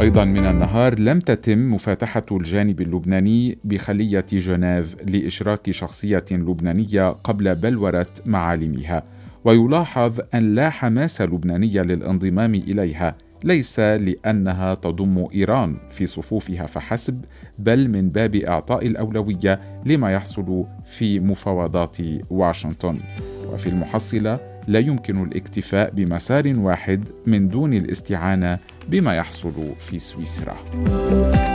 أيضا من النهار لم تتم مفاتحة الجانب اللبناني بخلية جنيف لإشراك شخصية لبنانية قبل بلورة معالمها، ويلاحظ أن لا حماس لبنانية للانضمام إليها، ليس لأنها تضم إيران في صفوفها فحسب، بل من باب إعطاء الأولوية لما يحصل في مفاوضات واشنطن. وفي المحصلة لا يمكن الاكتفاء بمسار واحد من دون الاستعانة بما يحصل في سويسرا.